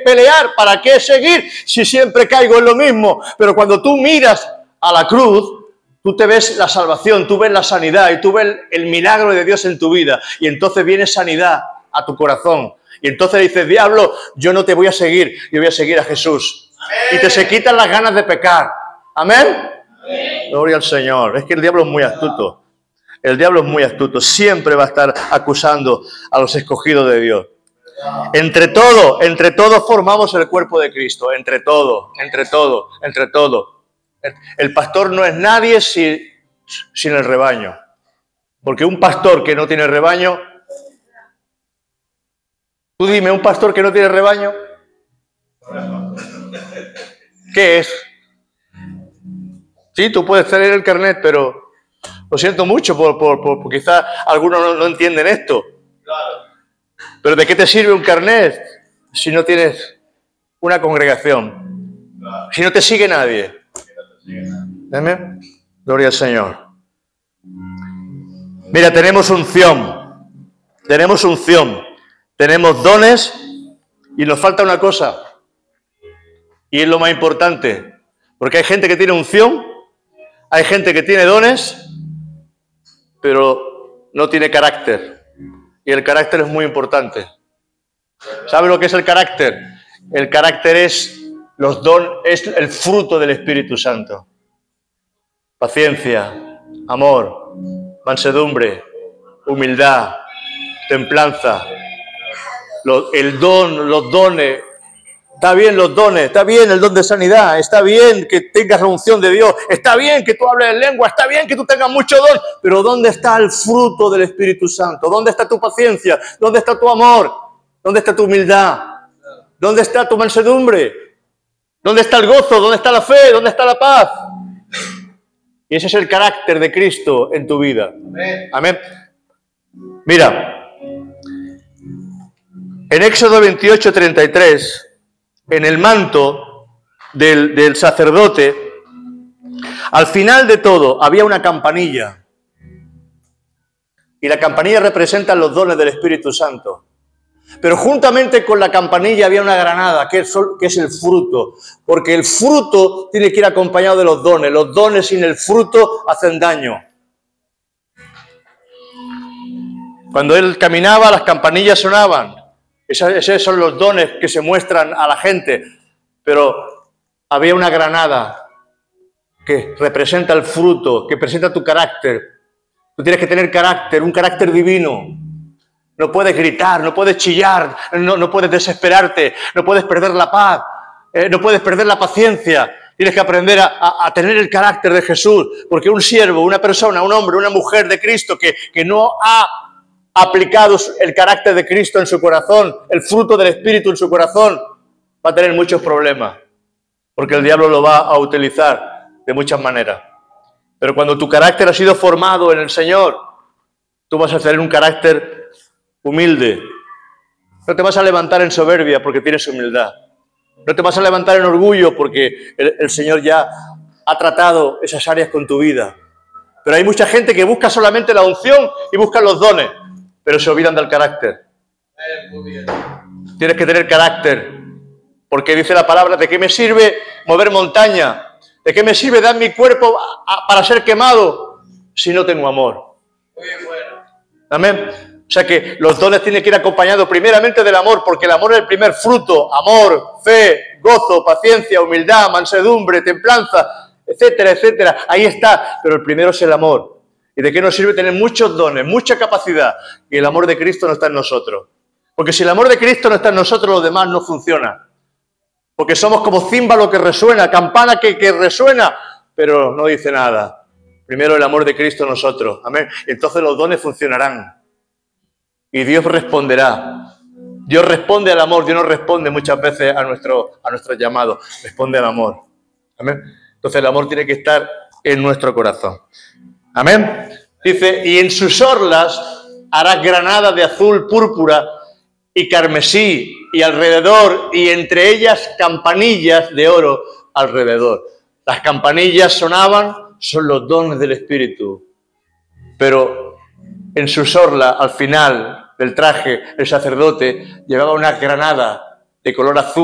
pelear? ¿Para qué seguir si siempre caigo en lo mismo? Pero cuando tú miras a la cruz, tú te ves la salvación, tú ves la sanidad y tú ves el milagro de Dios en tu vida. Y entonces viene sanidad a tu corazón. Y entonces dices, diablo, yo no te voy a seguir, yo voy a seguir a Jesús. Amén. Y te se quitan las ganas de pecar. ¿Amén? Amén. Gloria al Señor. Es que el diablo es muy astuto. El diablo es muy astuto. Siempre va a estar acusando a los escogidos de Dios. Entre todos formamos el cuerpo de Cristo. Entre todos. El pastor no es nadie sin el rebaño. Porque un pastor que no tiene rebaño... Tú dime, ¿un pastor que no tiene rebaño? ¿Qué es? Sí, tú puedes tener el carnet, pero lo siento mucho por quizás algunos no entienden esto. Pero ¿de qué te sirve un carnet si no tienes una congregación? Si no te sigue nadie. ¿Amén? Gloria al Señor. Mira, tenemos unción. Tenemos dones y nos falta una cosa. Y es lo más importante. Porque hay gente que tiene unción, hay gente que tiene dones, pero no tiene carácter. Y el carácter es muy importante. ¿Sabe lo que es el carácter? El carácter es el fruto del Espíritu Santo. Paciencia, amor, mansedumbre, humildad, templanza. Los dones. Está bien los dones, está bien el don de sanidad, está bien que tengas la unción de Dios, está bien que tú hables en lengua, está bien que tú tengas mucho don, pero ¿dónde está el fruto del Espíritu Santo? ¿Dónde está tu paciencia? ¿Dónde está tu amor? ¿Dónde está tu humildad? ¿Dónde está tu mansedumbre? ¿Dónde está el gozo? ¿Dónde está la fe? ¿Dónde está la paz? Y ese es el carácter de Cristo en tu vida. Amén. Mira, en Éxodo 28:33, en el manto del sacerdote, al final de todo había una campanilla. Y la campanilla representa los dones del Espíritu Santo. Pero juntamente con la campanilla había una granada, que es el fruto. Porque el fruto tiene que ir acompañado de los dones. Los dones sin el fruto hacen daño. Cuando él caminaba, las campanillas sonaban. Esos son los dones que se muestran a la gente. Pero había una granada que representa el fruto, que presenta tu carácter. Tú tienes que tener carácter, un carácter divino. No puedes gritar, no puedes chillar, no puedes desesperarte, no puedes perder la paz, no puedes perder la paciencia. Tienes que aprender a tener el carácter de Jesús. Porque un siervo, una persona, un hombre, una mujer de Cristo que no ha aplicado el carácter de Cristo en su corazón, el fruto del Espíritu en su corazón, va a tener muchos problemas, porque el diablo lo va a utilizar de muchas maneras. Pero cuando tu carácter ha sido formado en el Señor, tú vas a tener un carácter humilde. No te vas a levantar en soberbia porque tienes humildad. No te vas a levantar en orgullo porque el Señor ya ha tratado esas áreas con tu vida. Pero hay mucha gente que busca solamente la unción y busca los dones, pero se olvidan del carácter. Tienes que tener carácter, porque dice la palabra, ¿de qué me sirve mover montaña? ¿De qué me sirve dar mi cuerpo para ser quemado si no tengo amor? Amén. O sea que los dones tienen que ir acompañados primeramente del amor, porque el amor es el primer fruto. Amor, fe, gozo, paciencia, humildad, mansedumbre, templanza, etcétera, etcétera. Ahí está, pero el primero es el amor. ¿Y de qué nos sirve tener muchos dones, mucha capacidad, y el amor de Cristo no está en nosotros? Porque si el amor de Cristo no está en nosotros, lo demás no funciona. Porque somos como címbalo que resuena, campana que resuena, pero no dice nada. Primero el amor de Cristo en nosotros. Amén. Y entonces los dones funcionarán. Y Dios responderá. Dios responde al amor. Dios no responde muchas veces a nuestro llamado. Responde al amor. Amén. Entonces el amor tiene que estar en nuestro corazón. Amén. Dice, y en sus orlas harás granadas de azul, púrpura y carmesí, y alrededor, y entre ellas campanillas de oro alrededor. Las campanillas sonaban, son los dones del Espíritu. Pero en sus orlas, al final del traje, el sacerdote llevaba una granada de color azul.